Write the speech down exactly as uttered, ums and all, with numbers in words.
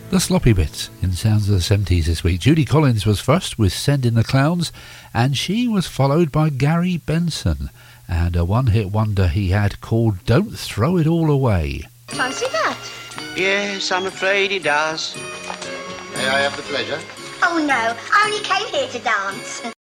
The Sloppy Bits in Sounds of the seventies this week. Judy Collins was first with Send in the Clowns, and she was followed by Gary Benson and a one-hit wonder he had called Don't Throw It All Away. Fancy that? Yes, I'm afraid he does. May I have the pleasure? Oh no, I only came here to dance.